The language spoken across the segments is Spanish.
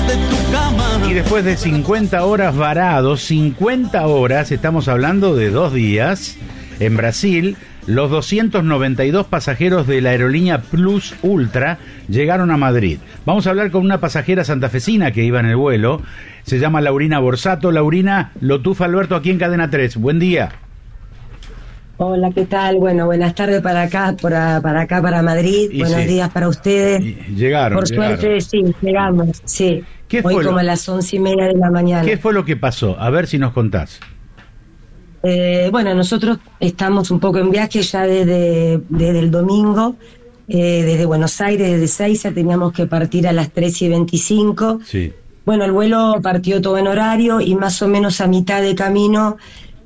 de tu cama. Y después de 50 horas varados, 50 horas, estamos hablando de 2 días, en Brasil, los 292 pasajeros de la aerolínea Plus Ultra llegaron a Madrid. Vamos a hablar con una pasajera santafesina que iba en el vuelo, se llama Laurina Borsato. Laurina, lo tufa Alberto aquí en Cadena 3. Buen día. Hola, ¿qué tal? Bueno, buenas tardes para acá, para Madrid. Y buenos días para ustedes. Llegaron. Por suerte, sí, llegamos, sí. ¿Qué Hoy fue como a las 11:30 de la mañana. ¿Qué fue lo que pasó? A ver si nos contás. Bueno, nosotros estamos un poco en viaje ya desde el domingo, desde Buenos Aires, desde Seiza, teníamos que partir a las 13:25. Sí. Bueno, el vuelo partió todo en horario y más o menos a mitad de camino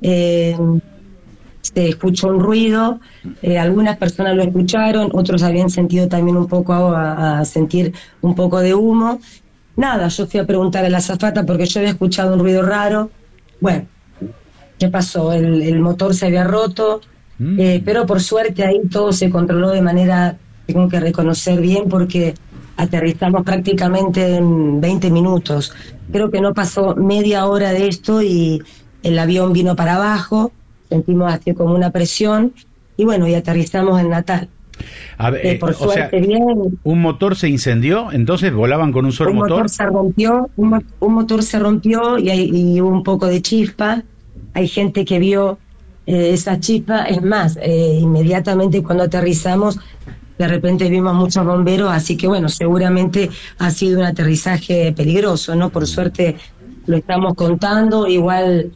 se escuchó un ruido, algunas personas lo escucharon, otros habían sentido también un poco a sentir un poco de humo. Nada, yo fui a preguntar a la azafata porque yo había escuchado un ruido raro. Bueno, ¿qué pasó? El motor se había roto, pero por suerte ahí todo se controló de manera, tengo que reconocer bien, porque aterrizamos prácticamente en 20 minutos. Creo que no pasó media hora de esto y el avión vino para abajo, sentimos así como una presión y bueno, y aterrizamos en Natal. A ver, por suerte, bien. ¿Un motor se incendió? ¿Entonces volaban con un solo motor? Un motor se rompió y hubo un poco de chispa. Hay gente que vio esa chispa. Es más, inmediatamente cuando aterrizamos, de repente vimos muchos bomberos, así que bueno, seguramente ha sido un aterrizaje peligroso, ¿no? Por suerte lo estamos contando, igual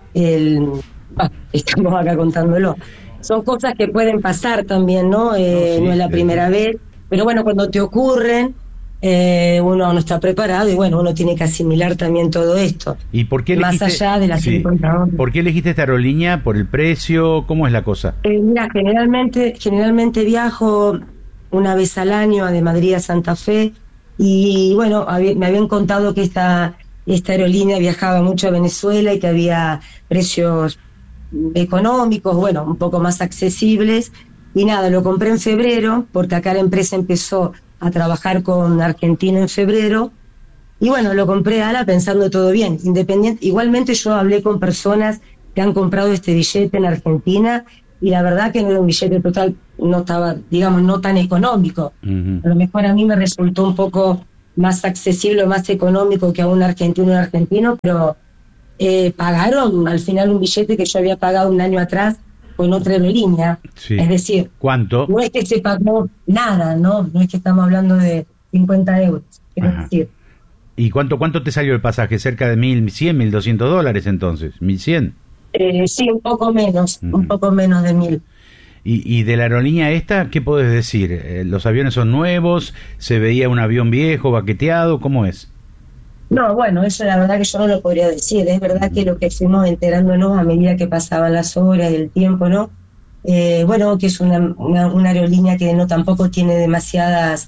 estamos acá contándolo. Son cosas que pueden pasar también, ¿no? No es la primera vez, pero bueno, cuando te ocurren, uno no está preparado y bueno, uno tiene que asimilar también todo esto. ¿Y por qué más allá de las 50 horas. ¿Por qué elegiste esta aerolínea? ¿Por el precio? ¿Cómo es la cosa? Mira, generalmente viajo una vez al año de Madrid a Santa Fe y bueno, me habían contado que esta aerolínea viajaba mucho a Venezuela y que había precios económicos, bueno, un poco más accesibles, y nada, lo compré en febrero porque acá la empresa empezó a trabajar con Argentina en febrero y bueno, lo compré pensando todo bien, igualmente yo hablé con personas que han comprado este billete en Argentina y la verdad que no era un billete total, no estaba, digamos, no tan económico. A lo mejor a mí me resultó un poco más accesible o más económico que a un argentino, pero pagaron al final un billete que yo había pagado un año atrás con otra aerolínea. Sí. Es decir, ¿cuánto? No es que se pagó nada, ¿no? No es que estamos hablando de 50 euros, quiero decir. ¿Y cuánto te salió el pasaje? ¿Cerca de $1.100, $1.200 entonces? ¿1.100? Sí, un poco menos de 1.000. ¿Y de la aerolínea esta, qué podés decir? ¿Los aviones son nuevos? ¿Se veía un avión viejo, baqueteado? ¿Cómo es? No, bueno, eso la verdad que yo no lo podría decir. Es verdad que lo que fuimos enterándonos a medida que pasaban las horas y el tiempo, ¿no? Bueno, que es una aerolínea que no tampoco tiene demasiados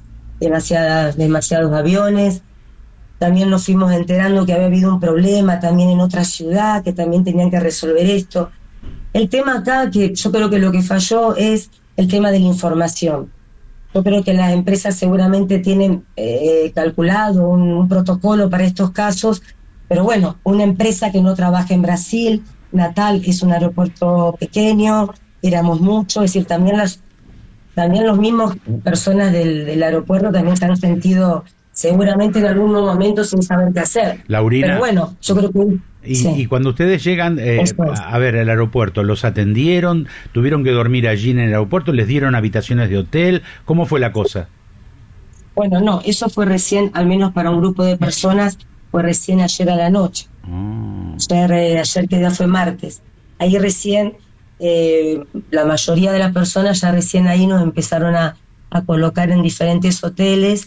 aviones. También nos fuimos enterando que había habido un problema también en otra ciudad, que también tenían que resolver esto. El tema acá, que yo creo que lo que falló es el tema de la información. Yo creo que las empresas seguramente tienen calculado un protocolo para estos casos, pero bueno, una empresa que no trabaja en Brasil, Natal, que es un aeropuerto pequeño, éramos muchos, es decir, también los mismos personas del aeropuerto también se han sentido seguramente en algún momento sin saber qué hacer. Laurina, pero bueno, yo creo que... Y cuando ustedes llegan a ver el aeropuerto, ¿los atendieron? ¿Tuvieron que dormir allí en el aeropuerto? ¿Les dieron habitaciones de hotel? ¿Cómo fue la cosa? Bueno, no, eso fue recién, al menos para un grupo de personas, fue recién ayer a la noche. Ayer que ya fue martes. Ahí recién, la mayoría de las personas ya recién ahí nos empezaron a colocar en diferentes hoteles.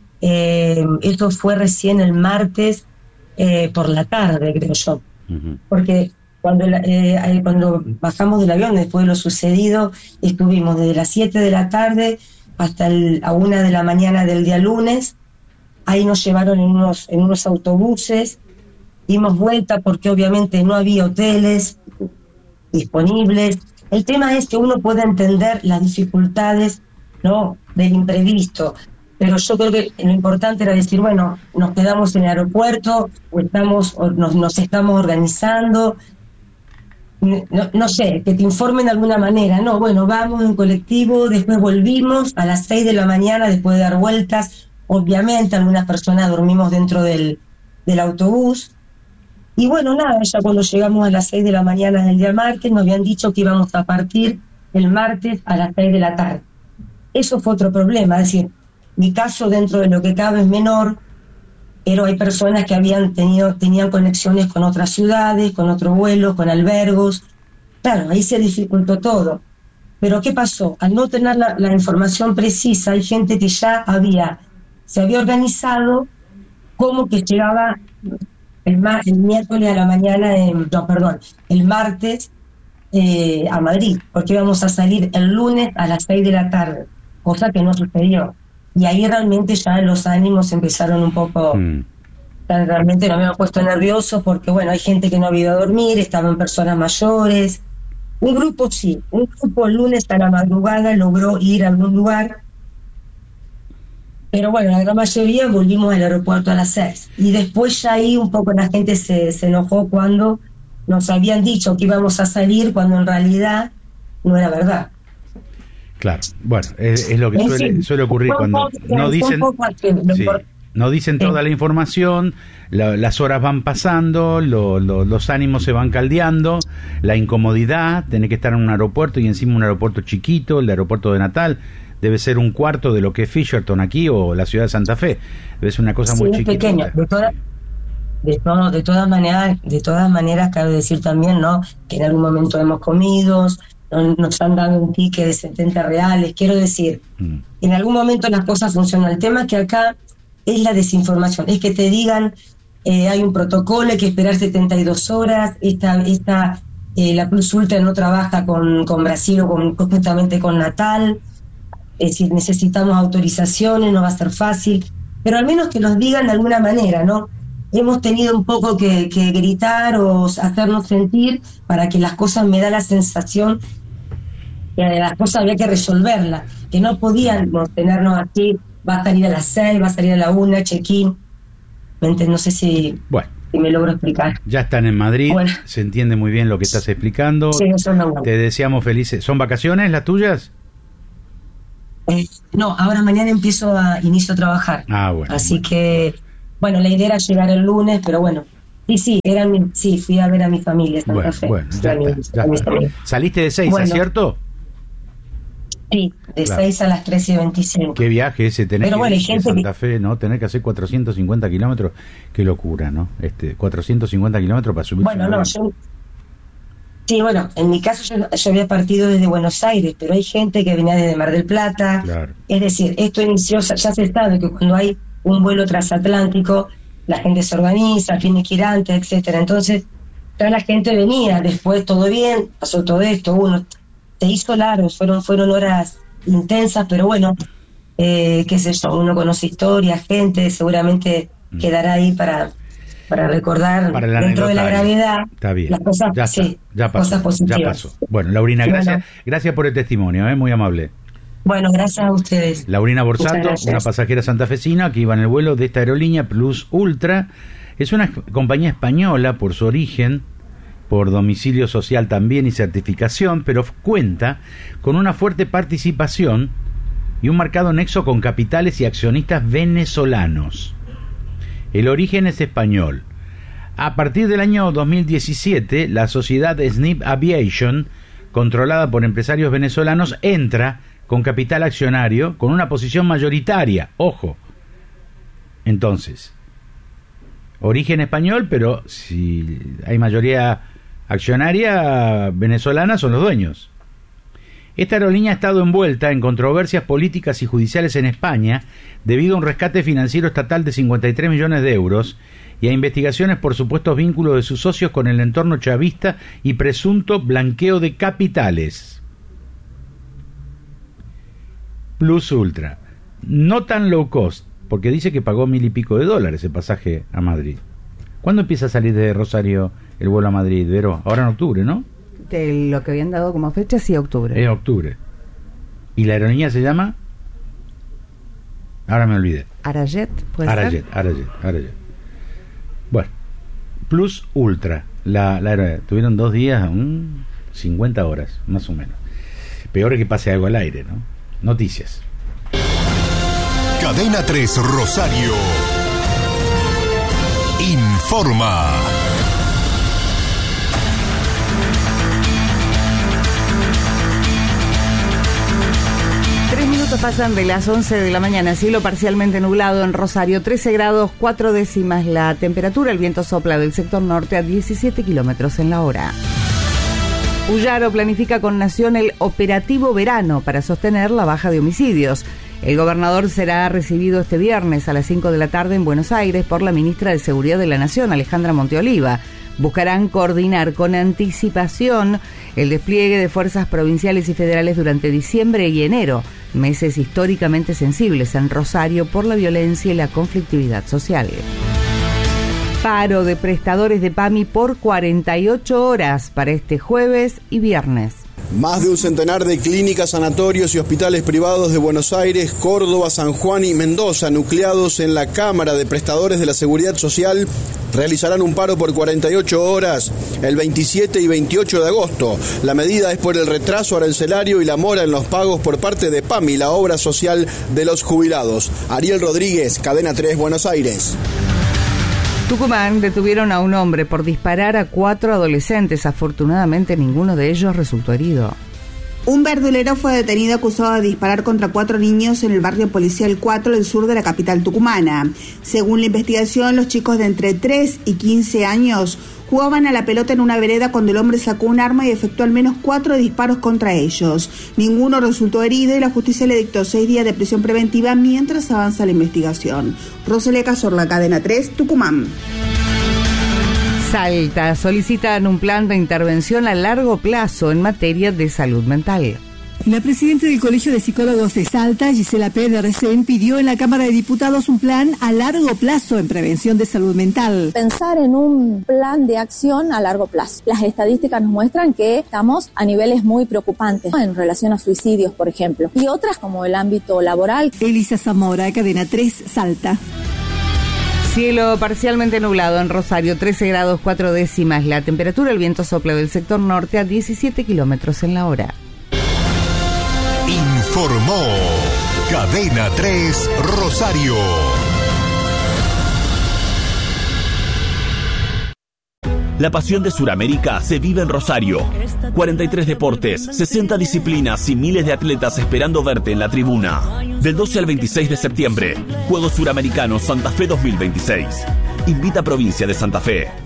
Esto fue recién el martes por la tarde, creo yo, porque cuando bajamos del avión después de lo sucedido, estuvimos desde las 7 de la tarde hasta a 1 de la mañana del día lunes. Ahí nos llevaron en unos autobuses, dimos vuelta porque obviamente no había hoteles disponibles. El tema es que uno puede entender las dificultades, ¿no?, del imprevisto. pero yo creo que lo importante era decir, bueno, nos quedamos en el aeropuerto, o nos estamos organizando, no sé, que te informen de alguna manera, no, bueno, vamos en colectivo, después volvimos a las 6 de la mañana después de dar vueltas, obviamente algunas personas dormimos dentro del autobús, y bueno, nada, ya cuando llegamos a las 6 de la mañana del día martes, nos habían dicho que íbamos a partir el martes a las 6 de la tarde. Eso fue otro problema, es decir, mi caso dentro de lo que cabe es menor, pero hay personas que tenían conexiones con otras ciudades, con otros vuelos, con albergos. Claro, ahí se dificultó todo. Pero ¿qué pasó? Al no tener la información precisa, hay gente que ya se había organizado como que llegaba el miércoles a la mañana, el martes a Madrid, porque íbamos a salir el lunes a las 6 de la tarde, cosa que no sucedió. Y ahí realmente ya los ánimos empezaron un poco... Realmente nos habíamos puesto nerviosos porque, bueno, hay gente que no había ido a dormir, estaban personas mayores. Un grupo el lunes a la madrugada logró ir a algún lugar, pero bueno, la gran mayoría volvimos al aeropuerto a las 6. Y después ya ahí un poco la gente se enojó cuando nos habían dicho que íbamos a salir, cuando en realidad no era verdad. Claro, bueno, es lo que suele ocurrir cuando no dicen... No dicen toda la información, las horas van pasando, los ánimos se van caldeando, la incomodidad, tener que estar en un aeropuerto y encima un aeropuerto chiquito, el aeropuerto de Natal, debe ser un cuarto de lo que es Fisherton aquí o la ciudad de Santa Fe, debe ser una cosa muy chiquita. Pequeño, de todas maneras cabe decir también, ¿no?, que en algún momento hemos comido, nos han dado un ticket de 70 reales, quiero decir, en algún momento las cosas funcionan. El tema es que acá es la desinformación, es que te digan hay un protocolo, hay que esperar 72 horas, la Plus Ultra no trabaja con Brasil o concretamente con Natal, es decir, necesitamos autorizaciones, no va a ser fácil, pero al menos que nos digan de alguna manera, ¿no? Hemos tenido un poco que gritar o hacernos sentir para que las cosas, me da la sensación que las cosas había que resolverlas, que no podíamos tenernos así, va a salir a las 6, va a salir a la 1, check-in. No sé si me logro explicar. Ya están en Madrid, se entiende muy bien lo que estás explicando. Sí, eso es bueno. Te deseamos felices. ¿Son vacaciones las tuyas? No, ahora mañana inicio a trabajar. Así que, bueno, la idea era llegar el lunes, pero bueno. Sí, fui a ver a mi familia Santa Fe. Bueno, ya está. Saliste de 6, ¿cierto? Sí, de 6 a las 13:25. Qué viaje ese, tener que ir de Santa Fe, ¿no? Tener que hacer 450 kilómetros, qué locura, ¿no? 450 kilómetros para subir. En mi caso yo había partido desde Buenos Aires, pero hay gente que venía desde Mar del Plata. Claro. Es decir, esto inició, ya se sabe que cuando hay un vuelo transatlántico, la gente se organiza, tiene que ir antes, etcétera. Entonces, toda la gente venía, después todo bien, pasó todo esto, se hizo largo, fueron horas intensas, pero bueno, qué sé yo, uno conoce historias, gente, seguramente quedará ahí para recordar dentro de la gravedad. Está bien. Las cosas, ya pasó, cosas positivas. Ya pasó. Bueno, Laurina, gracias por el testimonio, muy amable. Bueno, gracias a ustedes. Laurina Borsato, una pasajera santafesina que iba en el vuelo de esta aerolínea Plus Ultra. Es una compañía española por su origen, por domicilio social también y certificación, pero cuenta con una fuerte participación y un marcado nexo con capitales y accionistas venezolanos. El origen es español. A partir del año 2017, la sociedad Snip Aviation, controlada por empresarios venezolanos, entra con capital accionario, con una posición mayoritaria. Ojo. Entonces, origen español, pero si hay mayoría accionaria venezolana, son los dueños. Esta aerolínea ha estado envuelta en controversias políticas y judiciales en España debido a un rescate financiero estatal de 53 millones de euros y a investigaciones por supuestos vínculos de sus socios con el entorno chavista y presunto blanqueo de capitales. Plus Ultra, no tan low cost, porque dice que pagó $1,000 y pico el pasaje a Madrid. ¿Cuándo empieza a salir de Rosario el vuelo a Madrid, Vero? Ahora en octubre, ¿no? De lo que habían dado como fecha, sí, octubre. Es octubre. ¿Y la aerolínea se llama? Ahora me olvidé. Arayet, ¿puede ser? Arayet. Bueno, Plus Ultra. La aerolínea. Tuvieron 2 días, 50 horas, más o menos. Peor es que pase algo al aire, ¿no? Noticias. Cadena 3 Rosario informa. Pasan de las 11 de la mañana, cielo parcialmente nublado en Rosario, 13 grados 4 décimas la temperatura, el viento sopla del sector norte a 17 kilómetros en la hora. Ullaro planifica con Nación el operativo verano para sostener la baja de homicidios. El gobernador será recibido este viernes a las 5 de la tarde en Buenos Aires por la ministra de Seguridad de la Nación, Alejandra Monteoliva. Buscarán coordinar con anticipación el despliegue de fuerzas provinciales y federales durante diciembre y enero, meses históricamente sensibles en Rosario por la violencia y la conflictividad social. Paro de prestadores de PAMI por 48 horas para este jueves y viernes. Más de un centenar de clínicas, sanatorios y hospitales privados de Buenos Aires, Córdoba, San Juan y Mendoza, nucleados en la Cámara de Prestadores de la Seguridad Social, realizarán un paro por 48 horas el 27 y 28 de agosto. La medida es por el retraso arancelario y la mora en los pagos por parte de PAMI, la obra social de los jubilados. Ariel Rodríguez, Cadena 3, Buenos Aires. Tucumán detuvieron a un hombre por disparar a 4 adolescentes. Afortunadamente, ninguno de ellos resultó herido. Un verdulero fue detenido acusado de disparar contra 4 niños en el barrio Policial 4 del sur de la capital tucumana. Según la investigación, los chicos de entre 3 y 15 años jugaban a la pelota en una vereda cuando el hombre sacó un arma y efectuó al menos 4 disparos contra ellos. Ninguno resultó herido y la justicia le dictó 6 días de prisión preventiva mientras avanza la investigación. Rosalía Cazorla, Cadena 3, Tucumán. Salta solicitan un plan de intervención a largo plazo en materia de salud mental. La presidenta del Colegio de Psicólogos de Salta, Gisela Pedersen, pidió en la Cámara de Diputados un plan a largo plazo en prevención de salud mental. Pensar en un plan de acción a largo plazo. Las estadísticas nos muestran que estamos a niveles muy preocupantes en relación a suicidios, por ejemplo, y otras como el ámbito laboral. Elisa Zamora, Cadena 3, Salta. Cielo parcialmente nublado en Rosario, 13 grados 4 décimas la temperatura, el viento sopla del sector norte a 17 kilómetros en la hora. Informó Cadena 3 Rosario. La pasión de Sudamérica se vive en Rosario. 43 deportes, 60 disciplinas y miles de atletas esperando verte en la tribuna. Del 12 al 26 de septiembre, Juegos Suramericanos Santa Fe 2026. Invita a Provincia de Santa Fe.